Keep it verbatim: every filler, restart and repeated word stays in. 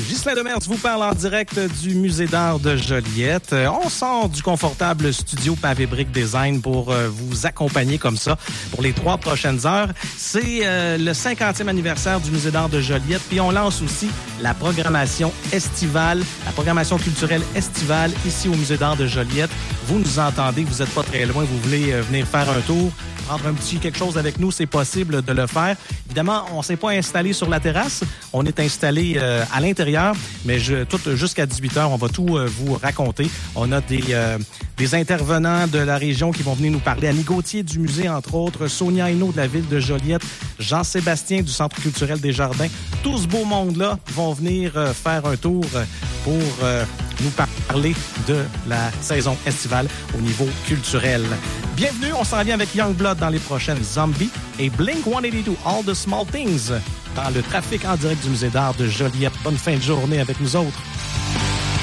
Ghislain Demers vous parle en direct du Musée d'art de Joliette. On sort du confortable studio Pavé Brick Design pour vous accompagner comme ça pour les trois prochaines heures. C'est euh, le cinquantième anniversaire du Musée d'art de Joliette, puis on lance aussi la programmation estivale, la programmation culturelle estivale ici au Musée d'art de Joliette. Vous nous entendez, vous n'êtes pas très loin, vous voulez euh, venir faire un tour, prendre un petit quelque chose avec nous, c'est possible de le faire. Évidemment, on ne s'est pas installé sur la terrasse, on est installé euh, à l'intérieur, mais je, tout jusqu'à dix-huit heures, on va tout euh, vous raconter. On a des, euh, des intervenants de la région qui vont venir nous parler. Annie Gauthier du musée, entre autres, Sonia Hainaut de la ville de Joliette, Jean-Sébastien du Centre culturel des Jardins. Tout ce beau monde-là vont venir euh, faire un tour pour euh, nous parler de la saison estivale au niveau culturel. Bienvenue, on s'en vient avec Youngblood dans les prochaines Zombies et Blink cent quatre-vingt-deux, All the Small Things, dans le trafic en direct du Musée d'art de Joliette. Bonne fin de journée avec nous autres.